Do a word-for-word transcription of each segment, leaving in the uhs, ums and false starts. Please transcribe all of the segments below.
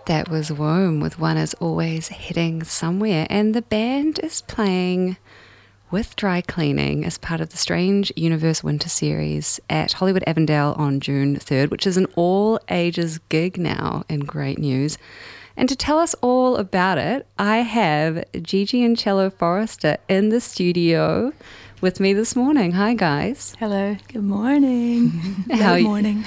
That was Womb with One Is Always Heading Somewhere. And the band is playing with Dry Cleaning as part of the Strange Universe Winter Series at Hollywood Avondale on June third, which is an all-ages gig now, in great news. And to tell us all about it, I have Gigi and Cello Forrester in the studio with me this morning. Hi, guys. Hello. Good morning. How Good morning.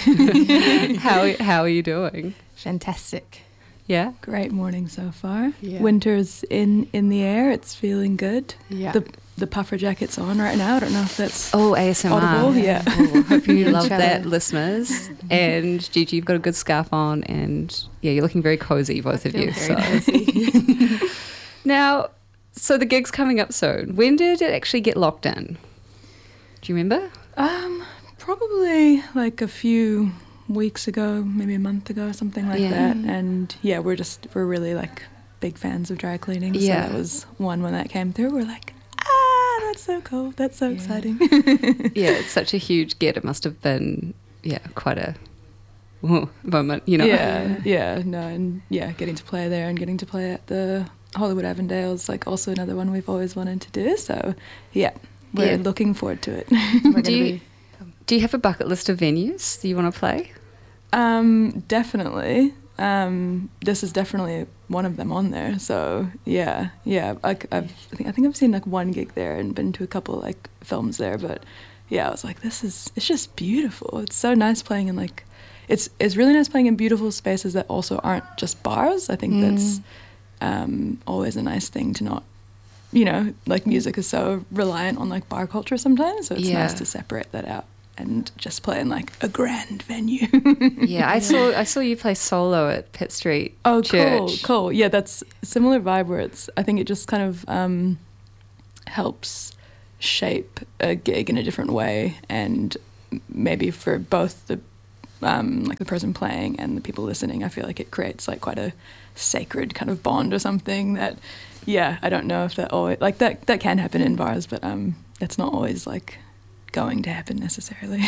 how, how are you doing? Fantastic. Yeah? Great morning so far. Yeah. Winter's in, in the air. It's feeling good. Yeah. The the puffer jacket's on right now. I don't know if that's Oh, A S M R. audible. Yeah. Oh, hope you love Cello. that, listeners. And Gigi, you've got a good scarf on, and yeah, you're looking very cozy, both of feel you. very So cozy. now, so the gig's coming up soon. When did it actually get locked in? Do you remember? Um, probably like a few weeks ago, maybe a month ago, something like Yeah. that. And yeah, we're just we're really like big fans of Dry Cleaning. So Yeah. that was one when that came through. We're like, ah, that's so cool. That's so Yeah. exciting. Yeah, it's such a huge get. It must have been, yeah, quite a ooh, moment, you know? Yeah, yeah, no, and yeah, getting to play there and getting to play at the Hollywood Avondale is like also another one we've always wanted to do. So yeah, we're Yeah. looking forward to it. We're Do gonna you, be, do you have a bucket list of venues that you want to play? um, definitely. Um, this is definitely one of them on there. So yeah, yeah. Like I've, I think I think I've seen like one gig there and been to a couple like films there. But yeah, I was like, this is it's just beautiful. It's so nice playing in like, it's it's really nice playing in beautiful spaces that also aren't just bars. I think Mm. that's um, always a nice thing to not, you know, like music is so reliant on like bar culture sometimes. So it's Yeah. nice to separate that out and just play in like a grand venue. Yeah, I saw I saw you play solo at Pitt Street Oh, Church. cool, cool. Yeah, that's a similar vibe where it's, I think it just kind of um, helps shape a gig in a different way, and maybe for both the um, like the person playing and the people listening, I feel like it creates like quite a sacred kind of bond or something that, yeah, I don't know if that always, like that, that can happen in bars, but um, that's not always like going to happen necessarily.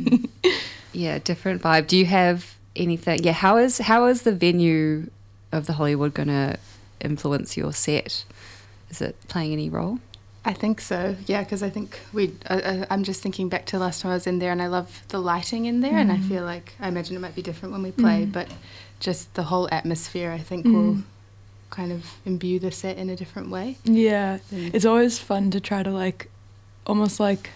Yeah, different vibe. Do you have anything? Yeah, how is how is the venue of the Hollywood going to influence your set? Is it playing any role? I think so, yeah, because I think we. I, I, I'm just thinking back to last time I was in there, and I love the lighting in there, and I feel like I imagine it might be different when we play, Mm. but just the whole atmosphere, I think, Mm. will kind of imbue the set in a different way. Yeah, Mm. it's always fun to try to like, almost like,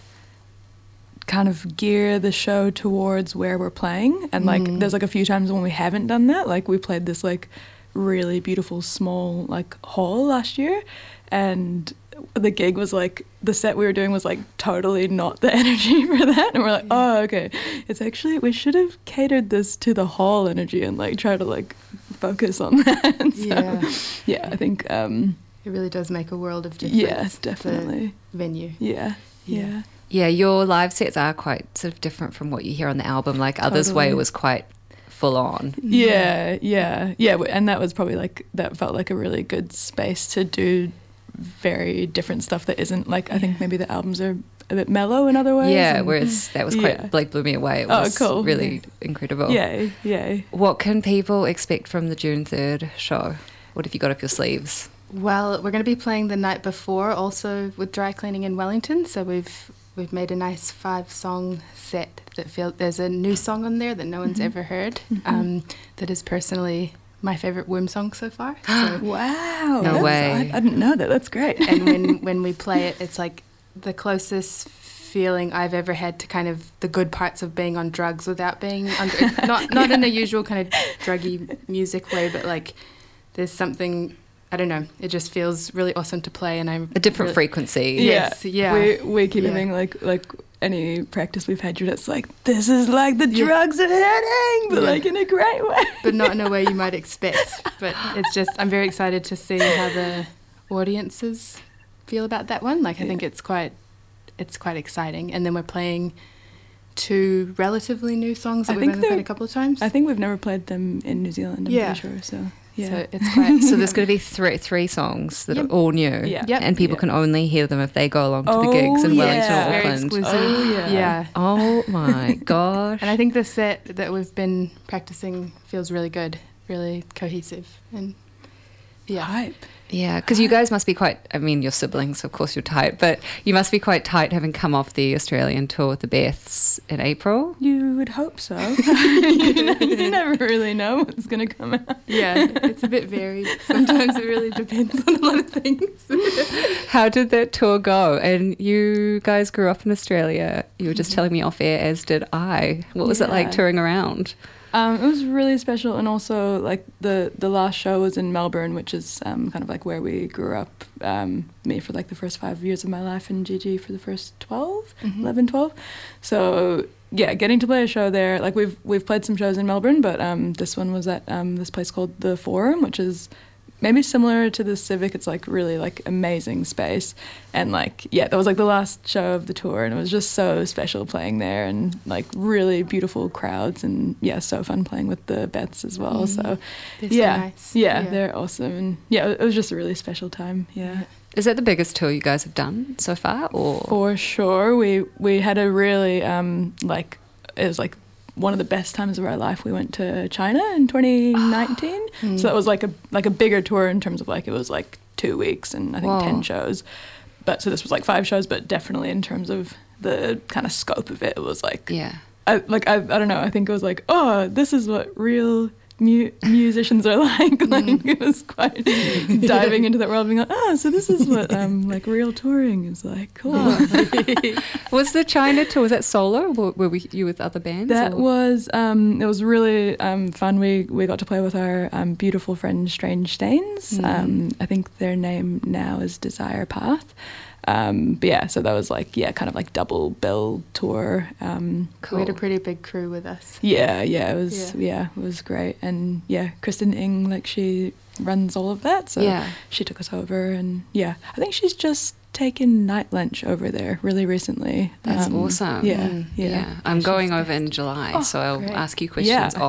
kind of gear the show towards where we're playing. And like, Mm. there's like a few times when we haven't done that. Like we played this like really beautiful small like hall last year, and the gig was like, the set we were doing was like totally not the energy for that. And we're like, oh, okay. It's actually, we should have catered this to the hall energy and like try to like focus on that. So, Yeah. yeah, I think, um, It really does make a world of difference. yeah, the definitely. venue. Yeah, Yeah. yeah. Yeah, your live sets are quite sort of different from what you hear on the album. Like Others Way Totally. was quite full on. Yeah, yeah, yeah. w- And that was probably like, that felt like a really good space to do very different stuff that isn't like, I think maybe the albums are a bit mellow in other ways. Yeah, and- whereas that was quite Yeah. like blew me away. It Oh, was cool. really incredible. Yeah, yeah. What can people expect from the June third show? What have you got up your sleeves? Well, we're going to be playing the night before, also with Dry Cleaning in Wellington. So we've we've made a nice five-song set that feel there's a new song on there that no one's ever heard. Um, that is personally my favourite Womb song so far. So, Wow. No that's- way. I, I didn't know that. That's great. and when when we play it, it's like the closest feeling I've ever had to kind of the good parts of being on drugs without being under, not not in a usual kind of druggy music way, but like there's something. I don't know. It just feels really awesome to play, and I'm A different really, frequency. Yes, yeah. We, we keep Yeah. having like, like any practice we've had, it's like, this is like the Yeah. drugs are hitting, but Yeah. like in a great way. but not in a way you might expect. But it's just I'm very excited to see how the audiences feel about that one. Like I think it's quite it's quite exciting. And then we're playing two relatively new songs that I we've think only played they're- a couple of times. I think we've never played them in New Zealand, I'm Yeah. pretty sure. So, yeah. So it's quite So there's going to be three three songs that Yep. are all new, Yeah. Yep. and people Yeah. can only hear them if they go along to the Oh, gigs in yeah. Wellington It's or very Auckland. exclusive. Oh, yeah. Yeah. Oh my gosh! And I think the set that we've been practicing feels really good. really cohesive and yeah. Hype. Yeah, because you guys must be quite, I mean, your siblings, of course, you're tight, but you must be quite tight having come off the Australian tour with the Beths in April. You would hope so. you, know, you never really know what's going to come out. Yeah, it's a bit varied. Sometimes it really depends on a lot of things. How did that tour go? And you guys grew up in Australia. You were just telling me off air, as did I. What was it like Yeah. touring around? Um, it was really special, and also like the the last show was in Melbourne, which is um, kind of like where we grew up. Um, me for like the first five years of my life, and Gigi for the first twelve, Mhm. eleven, twelve. So yeah, getting to play a show there. Like we've we've played some shows in Melbourne, but um, this one was at um, this place called the Forum, which is maybe similar to the Civic. It's like really like amazing space, and like yeah, that was like the last show of the tour, and it was just so special playing there, and like really beautiful crowds, and yeah, so fun playing with the Beths as well. Mm. So They're so yeah, nice. yeah, Yeah. they're awesome, and yeah, it was just a really special time. Yeah. Is that the biggest tour you guys have done so far? Or For sure, we we had a really um like it was like one of the best times of our life. We went to China in twenty nineteen, Mm. so that was like a like a bigger tour in terms of like it was like two weeks and I think Whoa. ten shows. But so this was like five shows, but definitely in terms of the kind of scope of it, it was like yeah. I like I I don't know. I think it was like, oh, this is what real mu- musicians are like. Like it was quite diving into that world, being like, oh, so this is what um like real touring is like. Cool. Was the China tour, was that solo? Or were we, you with other bands? That or? was um it was really um fun. We we got to play with our um beautiful friend Strange Stains. Mm. Um I think their name now is Desire Path. Um but yeah, so that was like yeah, kind of like double bill tour. Um We had a Cool. pretty big crew with us. Yeah, yeah, it was Yeah. yeah, it was great. And yeah, Kristen Ing, like she runs all of that, so Yeah. she took us over, and yeah, I think she's just taken night lunch over there really recently. That's Um, awesome. Yeah, Mm, yeah. yeah. I'm She's going the over in July, Oh, so I'll great. ask you questions Yeah.